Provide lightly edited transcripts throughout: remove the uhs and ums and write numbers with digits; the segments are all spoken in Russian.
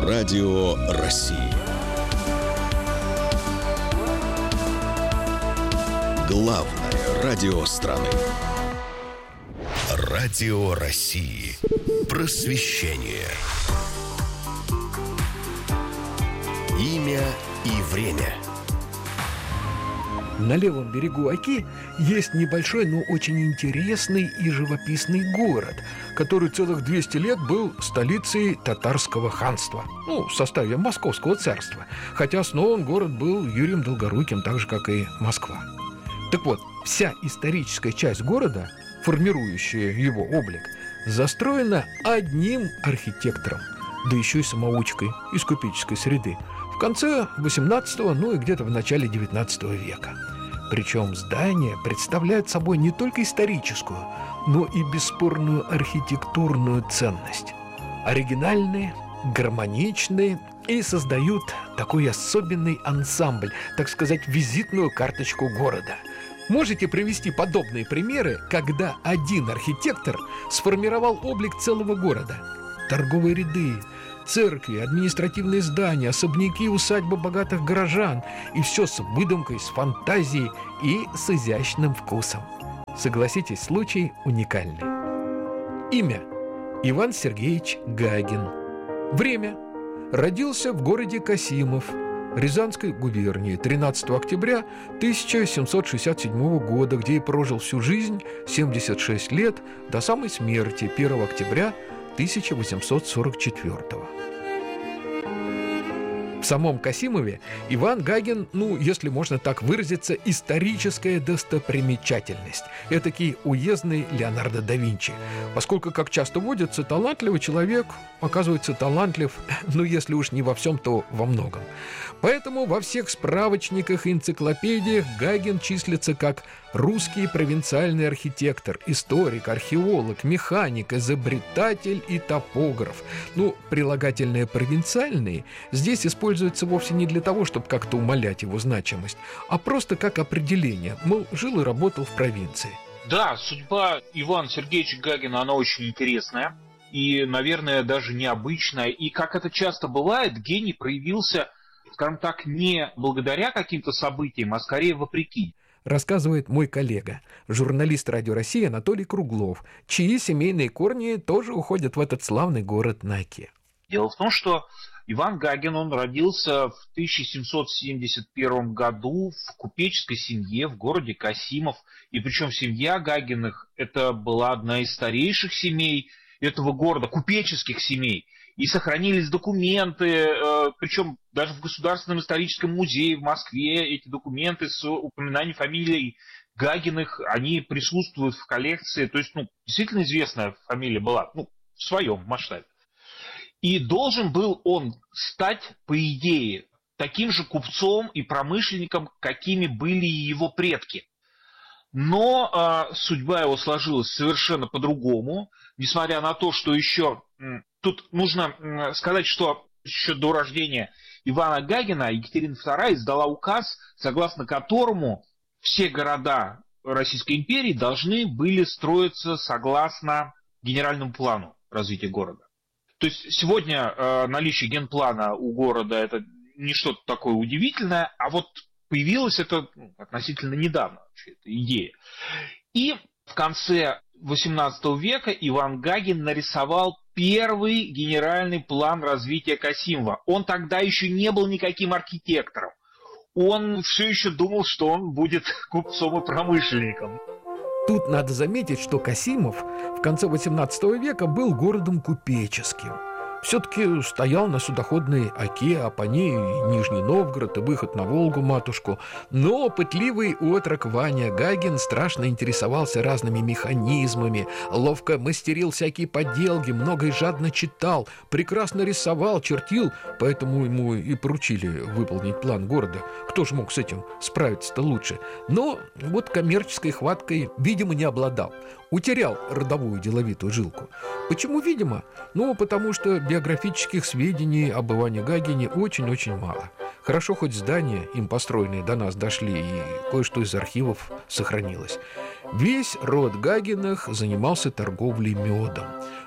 Радио России. Главное радио страны. Радио России. Просвещение. Имя и время. На левом берегу Оки есть небольшой, но очень интересный и живописный город, который целых 200 лет был столицей татарского ханства, в составе Московского царства, хотя основан город был Юрием Долгоруким, так же, как и Москва. Так вот, вся историческая часть города, формирующая его облик, застроена одним архитектором, да еще и самоучкой из купеческой среды, в конце XVIII, и где-то в начале XIX века. Причем здание представляет собой не только историческую, но и бесспорную архитектурную ценность. Оригинальные, гармоничные и создают такой особенный ансамбль, так сказать, визитную карточку города. Можете привести подобные примеры, когда один архитектор сформировал облик целого города? Торговые ряды, церкви, административные здания, особняки, усадьбы богатых горожан. И все с выдумкой, с фантазией и с изящным вкусом. Согласитесь, случай уникальный. Имя: Иван Сергеевич Гагин. Время: родился в городе Касимов Рязанской губернии 13 октября 1767 года, где и прожил всю жизнь, 76 лет, до самой смерти 1 октября 1844. В самом Касимове Иван Гагин, если можно так выразиться, историческая достопримечательность. Этакий уездный Леонардо да Винчи. Поскольку, как часто водится, талантливый человек оказывается талантлив, если уж не во всем, то во многом. Поэтому во всех справочниках и энциклопедиях Гагин числится как русский провинциальный архитектор, историк, археолог, механик, изобретатель и топограф. Прилагательное «провинциальный» здесь используется вовсе не для того, чтобы как-то умалять его значимость, а просто как определение, жил и работал в провинции. Да, судьба Ивана Сергеевича Гагина, она очень интересная и, наверное, даже необычная. И, как это часто бывает, гений проявился, скажем так, не благодаря каким-то событиям, а скорее вопреки. Рассказывает мой коллега, журналист Радио России Анатолий Круглов, чьи семейные корни тоже уходят в этот славный город на Оке. Дело в том, что Иван Гагин, он родился в 1771 году в купеческой семье в городе Касимов. И причем семья Гагиных – это была одна из старейших семей этого города, купеческих семей. И сохранились документы, причем даже в Государственном историческом музее в Москве эти документы с упоминанием фамилий Гагиных, они присутствуют в коллекции. То есть, действительно известная фамилия была, в своем масштабе. И должен был он стать, по идее, таким же купцом и промышленником, какими были и его предки. Но судьба его сложилась совершенно по-другому, несмотря на то, что еще... Тут нужно сказать, что еще до рождения Ивана Гагина Екатерина II издала указ, согласно которому все города Российской империи должны были строиться согласно генеральному плану развития города. То есть сегодня наличие генплана у города – это не что-то такое удивительное, а вот появилась это относительно недавно вообще, эта идея. И в конце XVIII века Иван Гагин нарисовал первый генеральный план развития Касимова. Он тогда еще не был никаким архитектором. Он все еще думал, что он будет купцом и промышленником. Тут надо заметить, что Касимов в конце XVIII века был городом купеческим. Все-таки стоял на судоходной Оке, а по ней и Нижний Новгород, и выход на Волгу-матушку. Но пытливый отрок Ваня Гагин страшно интересовался разными механизмами, ловко мастерил всякие поделки, много и жадно читал, прекрасно рисовал, чертил, поэтому ему и поручили выполнить план города. Кто же мог с этим справиться-то лучше? Но вот коммерческой хваткой, видимо, не обладал. Утерял родовую деловитую жилку. Почему, видимо? Потому что биографических сведений об Иване Гагине очень-очень мало. Хорошо, хоть здания, им построенные, до нас дошли, и кое-что из архивов сохранилось. Весь род Гагиных занимался торговлей медом.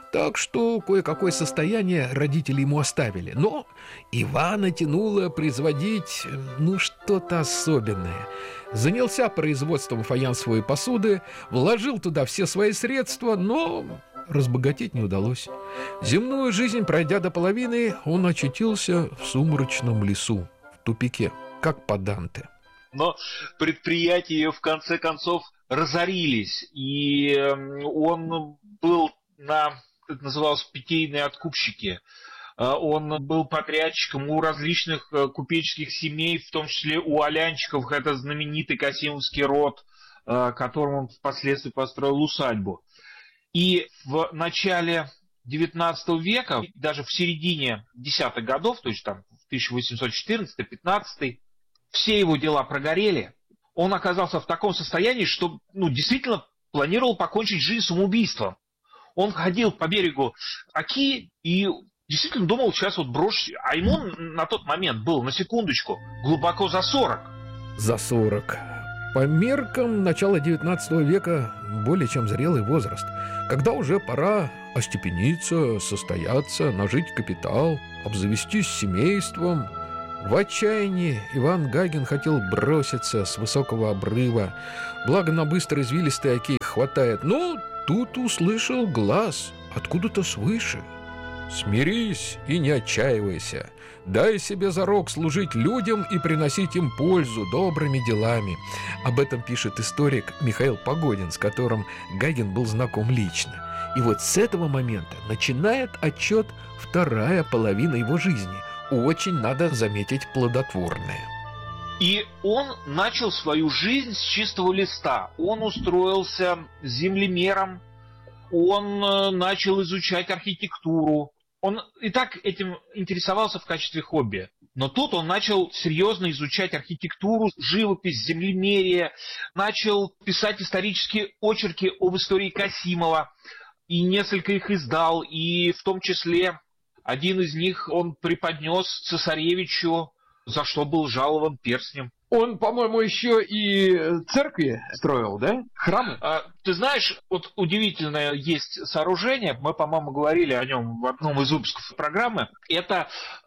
Так что кое-какое состояние родители ему оставили. Но Ивана тянуло производить, что-то особенное. Занялся производством фаянсовой посуды, вложил туда все свои средства, но разбогатеть не удалось. Земную жизнь пройдя до половины, он очутился в сумрачном лесу, в тупике, как по Данте. Но предприятия в конце концов разорились, и он был это называлось, питейные откупщики. Он был подрядчиком у различных купеческих семей, в том числе у Алянчиков, это знаменитый Касимовский род, которым он впоследствии построил усадьбу. И в начале XIX века, даже в середине десятых годов, то есть там в 1814-15, все его дела прогорели. Он оказался в таком состоянии, что действительно планировал покончить жизнь самоубийством. Он ходил по берегу Оки и действительно думал, сейчас вот брошусь. А ему на тот момент было, на секундочку, глубоко за 40. За 40. По меркам начала XIX века более чем зрелый возраст, когда уже пора остепениться, состояться, нажить капитал, обзавестись семейством. В отчаянии Иван Гагин хотел броситься с высокого обрыва, благо на быстро извилистой оке хватает, но тут услышал глас откуда-то свыше. «Смирись и не отчаивайся. Дай себе зарок служить людям и приносить им пользу добрыми делами». Об этом пишет историк Михаил Погодин, с которым Гагин был знаком лично. И вот с этого момента начинает отчет вторая половина его жизни. Очень, надо заметить, плодотворная. И он начал свою жизнь с чистого листа. Он устроился землемером, он начал изучать архитектуру. Он и так этим интересовался в качестве хобби. Но тут он начал серьезно изучать архитектуру, живопись, землемерие, начал писать исторические очерки об истории Касимова, и несколько их издал, и в том числе один из них он преподнес цесаревичу, за что был жалован перстнем. Он, по-моему, еще и церкви строил, да? Храмы? Ты знаешь, вот удивительное есть сооружение, мы, по-моему, говорили о нем в одном из выпусков программы. Это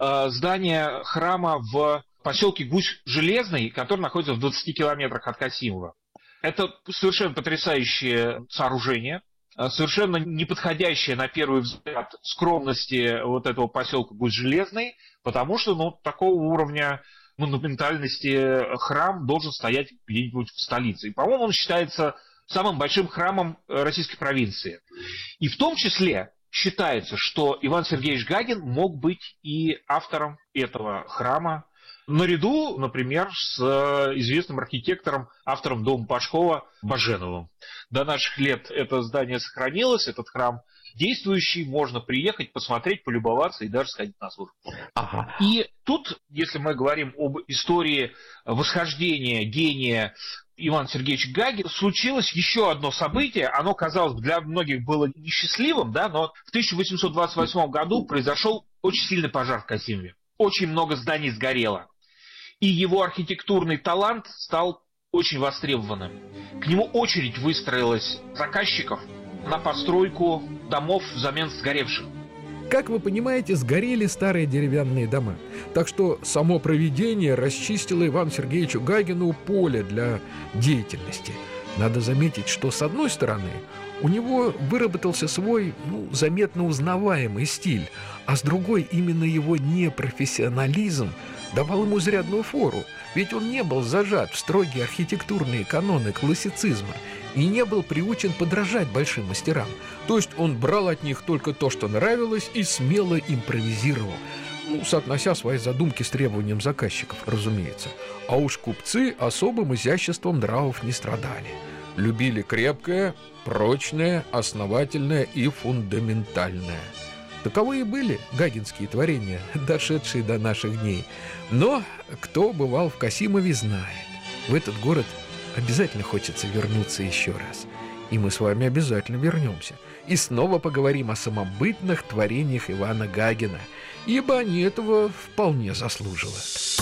здание храма в поселке Гусь-Железный, который находится в 20 километрах от Касимова. Это совершенно потрясающее сооружение, совершенно не подходящее на первый взгляд скромности вот этого поселка Гусь-Железный, потому что такого уровня монументальности храм должен стоять где-нибудь в столице. И, по-моему, он считается самым большим храмом российской провинции. И в том числе считается, что Иван Сергеевич Гагин мог быть и автором этого храма, наряду, например, с известным архитектором, автором дома Пашкова Баженовым. До наших лет это здание сохранилось, этот храм действующий, можно приехать, посмотреть, полюбоваться и даже сходить на службу. Ага. И тут, если мы говорим об истории восхождения гения Ивана Сергеевича Гагина, случилось еще одно событие. Оно, казалось бы, для многих было несчастливым, да, но в 1828 году произошел очень сильный пожар в Касимове. Очень много зданий сгорело. И его архитектурный талант стал очень востребованным. К нему очередь выстроилась заказчиков на постройку домов взамен сгоревших. Как вы понимаете, сгорели старые деревянные дома. Так что само провидение расчистило Ивану Сергеевичу Гагину поле для деятельности. Надо заметить, что с одной стороны у него выработался свой заметно узнаваемый стиль, а с другой именно его непрофессионализм давал ему изрядную фору, ведь он не был зажат в строгие архитектурные каноны классицизма и не был приучен подражать большим мастерам. То есть он брал от них только то, что нравилось, и смело импровизировал, соотнося свои задумки с требованием заказчиков, разумеется. А уж купцы особым изяществом нравов не страдали. Любили крепкое, прочное, основательное и фундаментальное. Таковы и были гагинские творения, дошедшие до наших дней. Но кто бывал в Касимове, знает. В этот город обязательно хочется вернуться еще раз. И мы с вами обязательно вернемся. И снова поговорим о самобытных творениях Ивана Гагина, ибо они этого вполне заслуживают.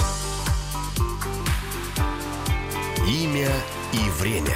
Имя и время.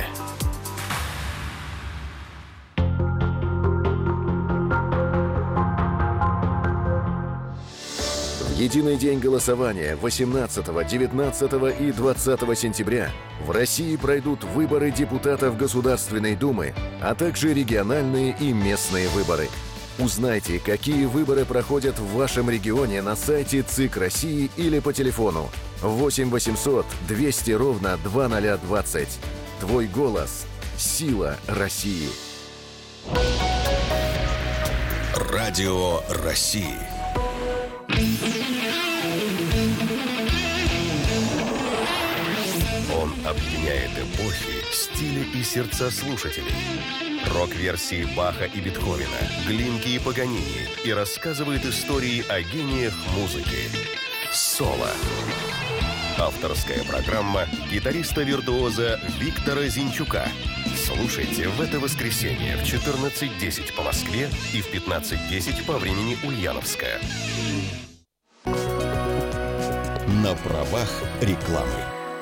Единый день голосования 18, 19 и 20 сентября. В России пройдут выборы депутатов Государственной Думы, а также региональные и местные выборы. Узнайте, какие выборы проходят в вашем регионе на сайте ЦИК России или по телефону 8 800 200 ровно 2020. Твой голос – сила России. Радио России. Он объединяет эпохи, стили и сердца слушателей. Рок-версии Баха и Бетховена, Глинки и Паганини и рассказывает истории о гениях музыки. Соло. Авторская программа гитариста-виртуоза Виктора Зинчука. Слушайте в это воскресенье в 14:10 по Москве и в 15:10 по времени Ульяновская. На правах рекламы.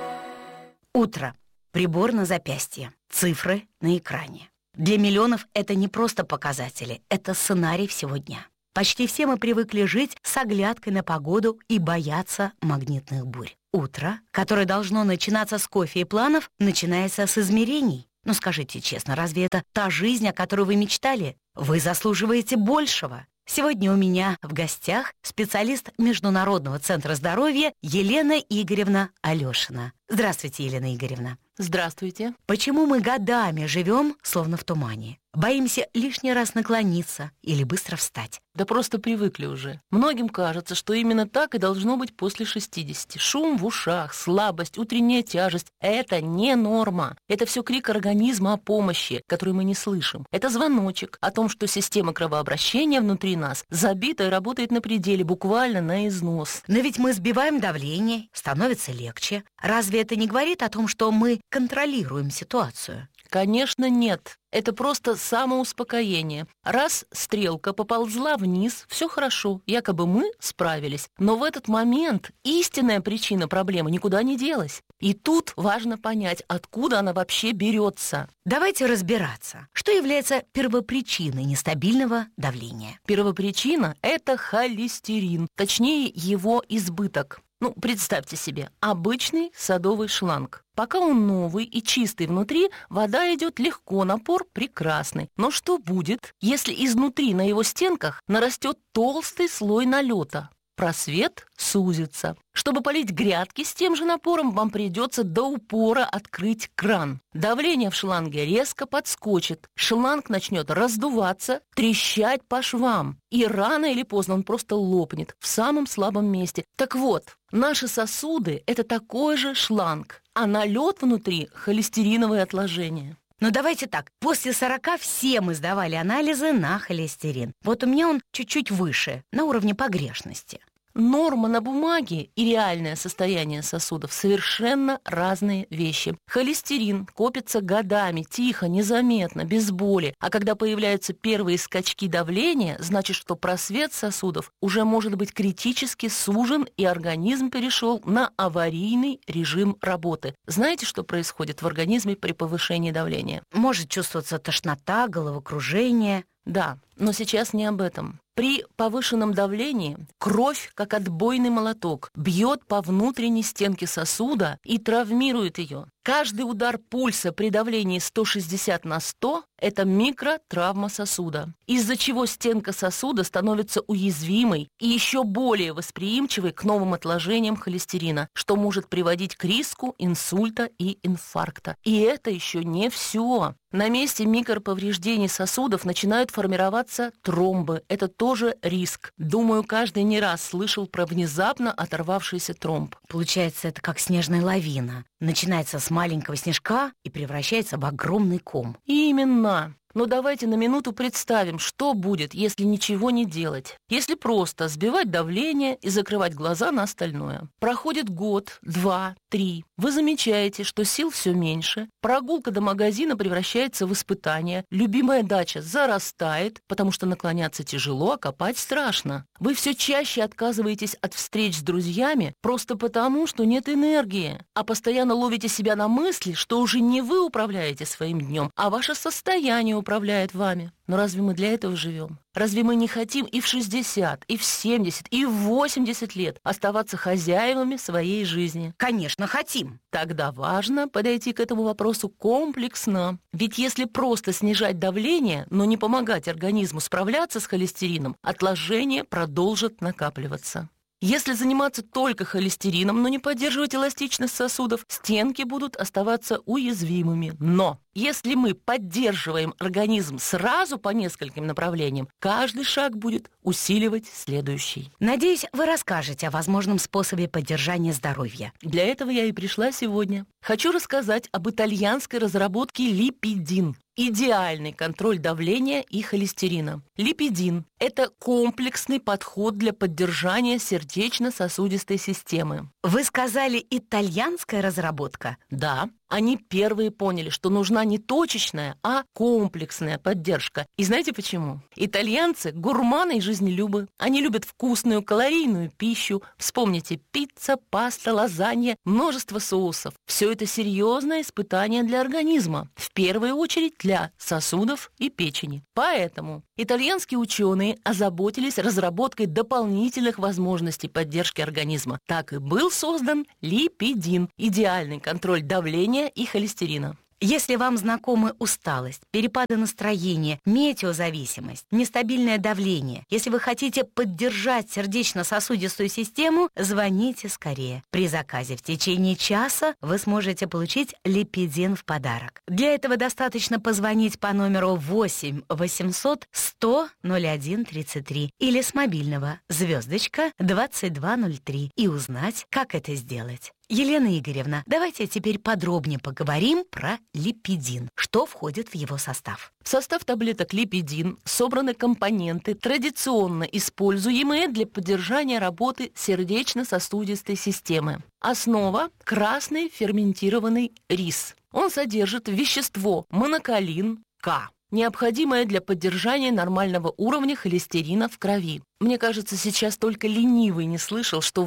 Утро. Прибор на запястье. Цифры на экране. Для миллионов это не просто показатели, это сценарий всего дня. Почти все мы привыкли жить с оглядкой на погоду и бояться магнитных бурь. Утро, которое должно начинаться с кофе и планов, начинается с измерений. Но скажите честно, разве это та жизнь, о которой вы мечтали? Вы заслуживаете большего. Сегодня у меня в гостях специалист Международного центра здоровья Елена Игоревна Алешина. Здравствуйте, Елена Игоревна. Здравствуйте. Почему мы годами живем, словно в тумане? Боимся лишний раз наклониться или быстро встать? Да просто привыкли уже. Многим кажется, что именно так и должно быть после 60. Шум в ушах, слабость, утренняя тяжесть – это не норма. Это все крик организма о помощи, который мы не слышим. Это звоночек о том, что система кровообращения внутри нас забита и работает на пределе, буквально на износ. Но ведь мы сбиваем давление, становится легче. Разве это не говорит о том, что мы контролируем ситуацию? Конечно, нет. Это просто самоуспокоение. Раз стрелка поползла вниз, все хорошо, якобы мы справились. Но в этот момент истинная причина проблемы никуда не делась. И тут важно понять, откуда она вообще берется. Давайте разбираться, что является первопричиной нестабильного давления. Первопричина – это холестерин, точнее его избыток. Представьте себе, обычный садовый шланг. Пока он новый и чистый внутри, вода идет легко, напор прекрасный. Но что будет, если изнутри на его стенках нарастет толстый слой налета? Просвет сузится. Чтобы полить грядки с тем же напором, вам придется до упора открыть кран. Давление в шланге резко подскочит. Шланг начнет раздуваться, трещать по швам. И рано или поздно он просто лопнет в самом слабом месте. Так вот, наши сосуды – это такой же шланг, а налет внутри – холестериновые отложения. Ну давайте так, после 40 все мы сдавали анализы на холестерин. Вот у меня он чуть-чуть выше, на уровне погрешности. Норма на бумаге и реальное состояние сосудов совершенно разные вещи. Холестерин копится годами, тихо, незаметно, без боли. А когда появляются первые скачки давления, значит, что просвет сосудов уже может быть критически сужен, и организм перешел на аварийный режим работы. Знаете, что происходит в организме при повышении давления? Может чувствоваться тошнота, головокружение. Да, но сейчас не об этом. При повышенном давлении кровь, как отбойный молоток, бьет по внутренней стенке сосуда и травмирует ее. Каждый удар пульса при давлении 160 на 100 – это микротравма сосуда, из-за чего стенка сосуда становится уязвимой и еще более восприимчивой к новым отложениям холестерина, что может приводить к риску инсульта и инфаркта. И это еще не все. На месте микроповреждений сосудов начинают формироваться тромбы. Это тоже риск. Думаю, каждый не раз слышал про внезапно оторвавшийся тромб. Получается, это как снежная лавина. Начинается с маленького снежка и превращается в огромный ком. Именно. Но давайте на минуту представим, что будет, если ничего не делать. Если просто сбивать давление и закрывать глаза на остальное. Проходит год, 2, 3. Вы замечаете, что сил все меньше. Прогулка до магазина превращается в испытание. Любимая дача зарастает, потому что наклоняться тяжело, а копать страшно. Вы все чаще отказываетесь от встреч с друзьями просто потому, что нет энергии. А постоянно ловите себя на мысли, что уже не вы управляете своим днем, а ваше состояние управляет вами. Но разве мы для этого живем? Разве мы не хотим и в 60, и в 70, и в 80 лет оставаться хозяевами своей жизни? Конечно, хотим. Тогда важно подойти к этому вопросу комплексно. Ведь если просто снижать давление, но не помогать организму справляться с холестерином, отложения продолжат накапливаться. Если заниматься только холестерином, но не поддерживать эластичность сосудов, стенки будут оставаться уязвимыми. Но если мы поддерживаем организм сразу по нескольким направлениям, каждый шаг будет усиливать следующий. Надеюсь, вы расскажете о возможном способе поддержания здоровья. Для этого я и пришла сегодня. Хочу рассказать об итальянской разработке липидин. Идеальный контроль давления и холестерина. Липидин – это комплексный подход для поддержания сердечно-сосудистой системы. Вы сказали «итальянская разработка»? Да, они первые поняли, что нужна не точечная, а комплексная поддержка. И знаете почему? Итальянцы – гурманы и жизнелюбы. Они любят вкусную, калорийную пищу. Вспомните: пицца, паста, лазанья, множество соусов. Все это серьезное испытание для организма. В первую очередь для сосудов и печени. Поэтому итальянские ученые озаботились разработкой дополнительных возможностей поддержки организма. Так и был создан липидин – идеальный контроль давления и холестерина. Если вам знакомы усталость, перепады настроения, метеозависимость, нестабильное давление, если вы хотите поддержать сердечно-сосудистую систему, звоните скорее. При заказе в течение часа вы сможете получить липидин в подарок. Для этого достаточно позвонить по номеру 8 800 100 01 33 или с мобильного *2203 и узнать, как это сделать. Елена Игоревна, давайте теперь подробнее поговорим про липидин. Что входит в его состав? В состав таблеток липидин собраны компоненты, традиционно используемые для поддержания работы сердечно-сосудистой системы. Основа – красный ферментированный рис. Он содержит вещество моноколин К, необходимое для поддержания нормального уровня холестерина в крови. Мне кажется, сейчас только ленивый не слышал, что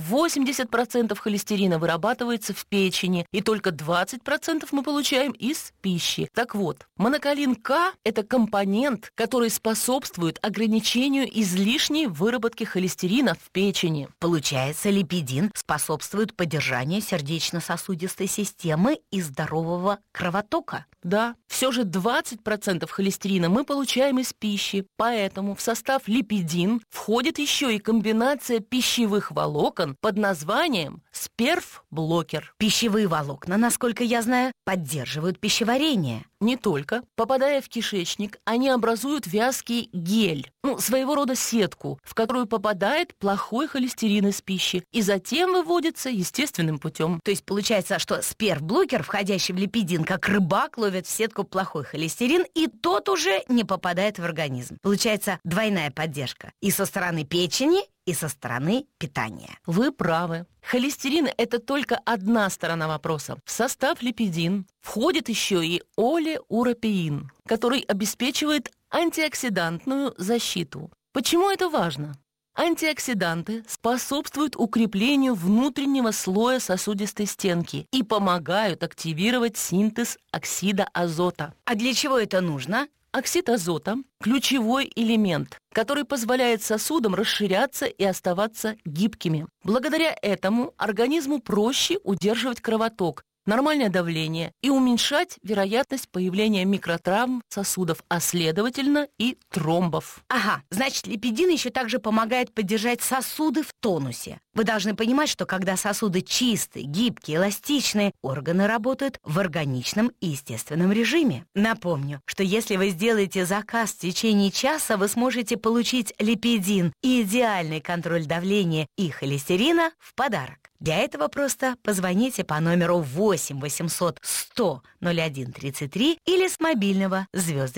80% холестерина вырабатывается в печени, и только 20% мы получаем из пищи. Так вот, моноколин К – это компонент, который способствует ограничению излишней выработки холестерина в печени. Получается, липидин способствует поддержанию сердечно-сосудистой системы и здорового кровотока? Да, все же 20% холестерина мы получаем из пищи, поэтому в состав липидин входит еще и комбинация пищевых волокон под названием сперв-блокер. Пищевые волокна, насколько я знаю, поддерживают пищеварение. Не только. Попадая в кишечник, они образуют вязкий гель, своего рода сетку, в которую попадает плохой холестерин из пищи и затем выводится естественным путем. То есть получается, что сперв-блокер, входящий в липидин, как рыбак, ловит в сетку плохой холестерин, и тот уже не попадает в организм. Получается двойная поддержка и со стороны печени, и со стороны питания. Вы правы. Холестерин – это только одна сторона вопроса. В состав липидин входит еще и олеуропеин, который обеспечивает антиоксидантную защиту. Почему это важно? Антиоксиданты способствуют укреплению внутреннего слоя сосудистой стенки и помогают активировать синтез оксида азота. А для чего это нужно? Оксид азота – ключевой элемент, который позволяет сосудам расширяться и оставаться гибкими. Благодаря этому организму проще удерживать кровоток, нормальное давление и уменьшать вероятность появления микротравм сосудов, а следовательно и тромбов. Ага, значит, липидин еще также помогает поддержать сосуды в тонусе. Вы должны понимать, что когда сосуды чистые, гибкие, эластичные, органы работают в органичном и естественном режиме. Напомню, что если вы сделаете заказ в течение часа, вы сможете получить липидин и идеальный контроль давления и холестерина в подарок. Для этого просто позвоните по номеру 8 800 100 01 33 или с мобильного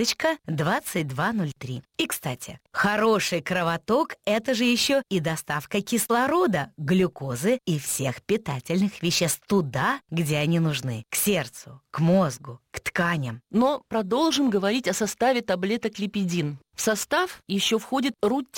*2203. И, кстати, хороший кровоток – это же еще и доставка кислорода, глюкозы и всех питательных веществ туда, где они нужны – к сердцу, к мозгу, к тканям. Но продолжим говорить о составе таблеток липидин. В состав еще входит рутин.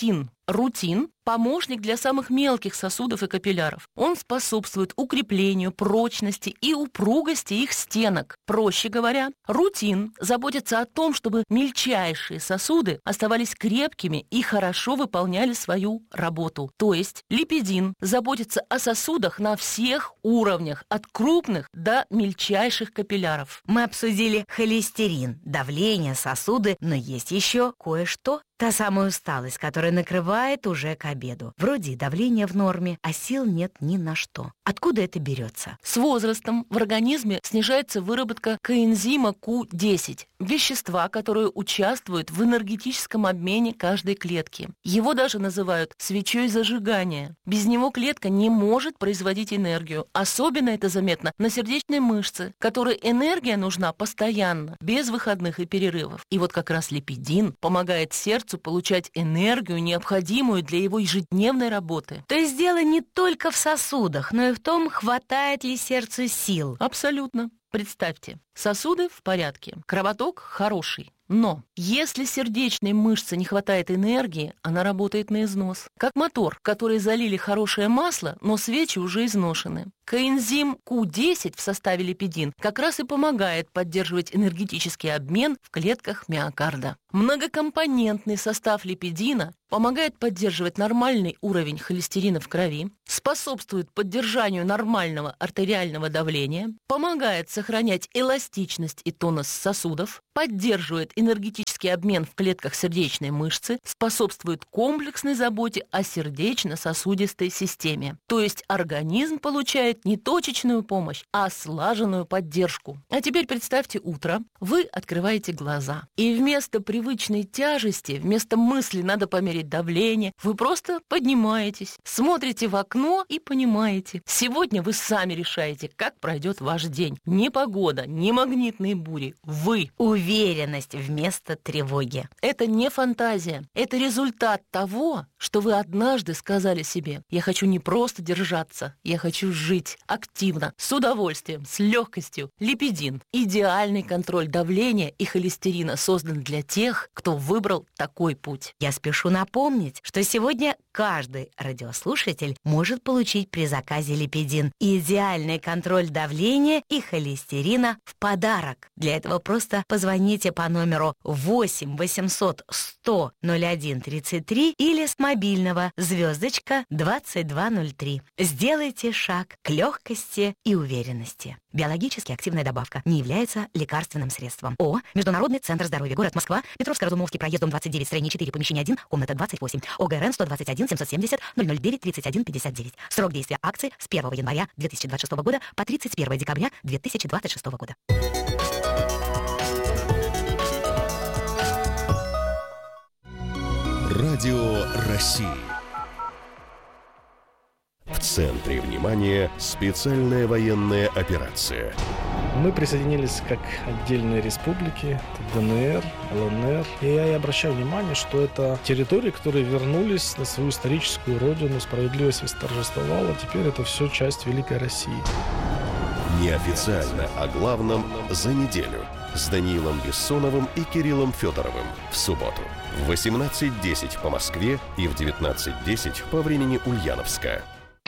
Рутин – помощник для самых мелких сосудов и капилляров. Он способствует укреплению, прочности и упругости их стенок. Проще говоря, рутин заботится о том, чтобы мельчайшие сосуды оставались крепкими и хорошо выполняли свою работу. То есть липидин заботится о сосудах на всех уровнях, от крупных до мельчайших капилляров. Мы обсудили холестерин, давление, сосуды, но есть еще кое-что. Та самая усталость, которая накрывает уже к обеду. Вроде давление в норме, а сил нет ни на что. Откуда это берется? С возрастом в организме снижается выработка коэнзима Q10, вещества, которые участвуют в энергетическом обмене каждой клетки. Его даже называют свечой зажигания. Без него клетка не может производить энергию. Особенно это заметно на сердечной мышце, которой энергия нужна постоянно, без выходных и перерывов. И вот как раз липидин помогает сердцу получать энергию, необходимую для его ежедневной работы. То есть дело не только в сосудах, но и в том, хватает ли сердцу сил. Абсолютно. Представьте, сосуды в порядке, кровоток хороший. Но если сердечной мышце не хватает энергии, она работает на износ. Как мотор, в который залили хорошее масло, но свечи уже изношены. Коэнзим Q10 в составе липидин как раз и помогает поддерживать энергетический обмен в клетках миокарда. Многокомпонентный состав липидина помогает поддерживать нормальный уровень холестерина в крови, способствует поддержанию нормального артериального давления, помогает сохранять эластичность и тонус сосудов, поддерживает энергетический обмен в клетках сердечной мышцы, способствует комплексной заботе о сердечно-сосудистой системе. То есть организм получает не точечную помощь, а слаженную поддержку. А теперь представьте утро. Вы открываете глаза. И вместо привычной тяжести, вместо мысли «надо померить давление», вы просто поднимаетесь, смотрите в окно и понимаете. Сегодня вы сами решаете, как пройдет ваш день. Ни погода, ни магнитные бури. Вы. Уверенность вместо тревоги. Это не фантазия. Это результат того, что вы однажды сказали себе: «Я хочу не просто держаться, я хочу жить активно, с удовольствием, с легкостью». Липидин. Идеальный контроль давления и холестерина создан для тех, кто выбрал такой путь. Я спешу напомнить, что сегодня каждый радиослушатель может получить при заказе липидин идеальный контроль давления и холестерина в подарок. Для этого просто позвоните по номеру 8 800 100 01 33 или с мобильного *2203. Сделайте шаг к легкости и уверенности. Биологически активная добавка не является лекарственным средством. ООО «Международный центр здоровья», город Москва, Петровско-Разумовский проезд, дом 29, строение 4, помещение 1, комната 28, ОГРН 121 770 009 31 59. Срок действия акции с 1 января 2026 года по 31 декабря 2026 года. Радио России. В центре внимания специальная военная операция. Мы присоединились как отдельные республики, ДНР, ЛНР. И я обращаю внимание, что это территории, которые вернулись на свою историческую родину, справедливость восторжествовала. Теперь это все часть Великой России. Неофициально о главном за неделю с Даниилом Бессоновым и Кириллом Федоровым в субботу в 18:10 по Москве и в 19:10 по времени Ульяновска.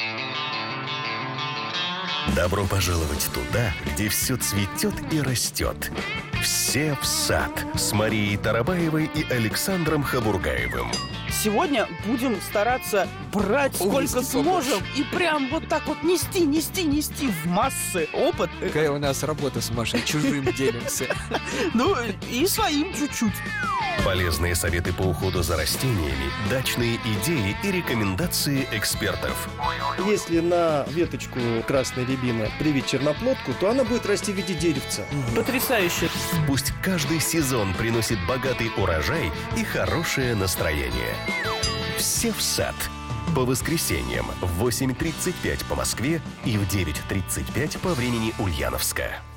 Добро пожаловать туда, где все цветет и растет. Все в сад с Марией Тарабаевой и Александром Хабургаевым. Сегодня будем стараться брать сколько сможем и прям вот так вот нести в массы опыт. Какая у нас работа с Машей, чужим делимся. Ну и своим чуть-чуть. Полезные советы по уходу за растениями, дачные идеи и рекомендации экспертов. Если на веточку красной рябины привить черноплодку, то она будет расти в виде деревца. Потрясающе. Пусть каждый сезон приносит богатый урожай и хорошее настроение. Все в сад. По воскресеньям в 8:35 по Москве и в 9:35 по времени Ульяновска.